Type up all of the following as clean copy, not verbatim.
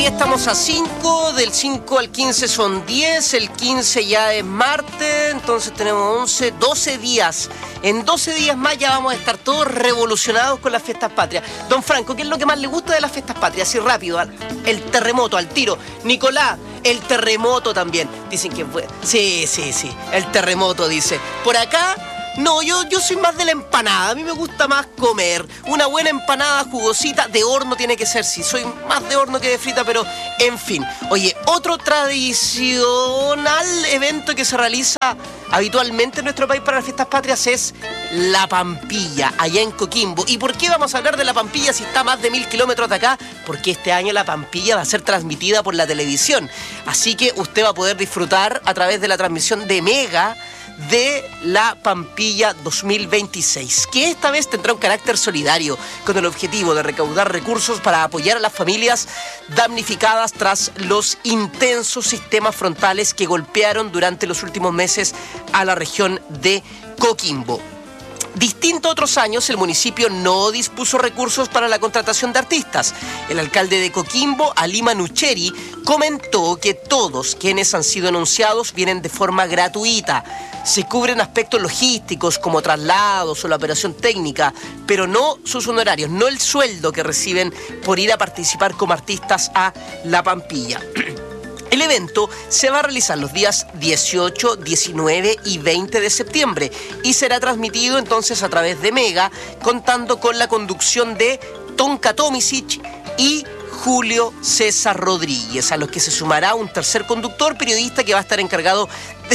estamos a 5, del 5 al 15 son 10, el 15 ya es martes, entonces tenemos 11, 12 días. En 12 días más ya vamos a estar todos revolucionados con las fiestas patrias. Don Franco, ¿qué es lo que más le gusta de las fiestas patrias? Así rápido, el terremoto, al tiro. Nicolás, el terremoto también. Dicen que fue. Sí, el terremoto dice. Por acá... No, yo soy más de la empanada, a mí me gusta más comer. Una buena empanada jugosita, de horno tiene que ser, sí, soy más de horno que de frita, pero en fin. Oye, otro tradicional evento que se realiza habitualmente en nuestro país para las fiestas patrias es la Pampilla, allá en Coquimbo. ¿Y por qué vamos a hablar de la Pampilla si está a más de 1000 kilómetros de acá? Porque este año la Pampilla va a ser transmitida por la televisión. Así que usted va a poder disfrutar a través de la transmisión de Mega de la Pampilla 2026, que esta vez tendrá un carácter solidario, con el objetivo de recaudar recursos para apoyar a las familias damnificadas tras los intensos sistemas frontales que golpearon durante los últimos meses a la región de Coquimbo. Distinto a otros años, el municipio no dispuso recursos para la contratación de artistas. El alcalde de Coquimbo, Ali Manucheri, comentó que todos quienes han sido anunciados vienen de forma gratuita. Se cubren aspectos logísticos como traslados o la operación técnica, pero no sus honorarios, no el sueldo que reciben por ir a participar como artistas a La Pampilla. El evento se va a realizar los días 18, 19 y 20 de septiembre y será transmitido entonces a través de Mega, contando con la conducción de Tonka Tomisic y Julio César Rodríguez, a los que se sumará un tercer conductor periodista que va a estar encargado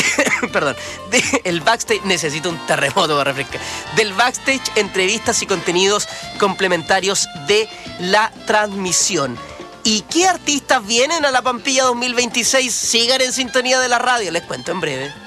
del backstage. Necesito un terremoto para refrescar. Del backstage, entrevistas y contenidos complementarios de la transmisión. ¿Y qué artistas vienen a la Pampilla 2026? Sigan en sintonía de la radio, les cuento en breve.